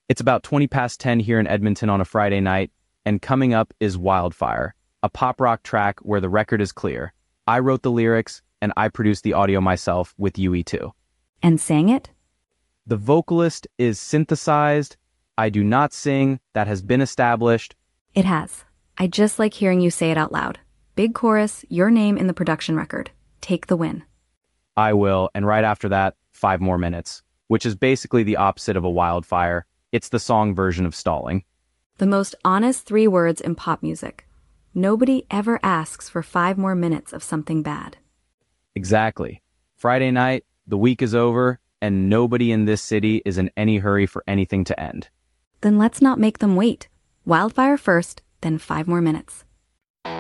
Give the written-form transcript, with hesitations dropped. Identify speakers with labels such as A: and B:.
A: It's about 20 past 10 here in Edmonton on a Friday night, and coming up is Wildfire, a pop rock track where the record is clear. I wrote the lyrics, and I produced the audio myself with UE2.
B: And sang it?
A: The vocalist is synthesized. I do not sing. That has been established.
B: It has. I just like hearing you say it out loud. Big chorus, your name in the production record. Take the win.
A: I will, and right after that, 5 more minutes, which is basically the opposite of a wildfire. It's the song version of stalling.
B: The most honest 3 words in pop music. Nobody ever asks for 5 more minutes of something bad.
A: Exactly. Friday night, the week is over, and nobody in this city is in any hurry for anything to end.
B: Then let's not make them wait. Wildfire first, then 5 more minutes.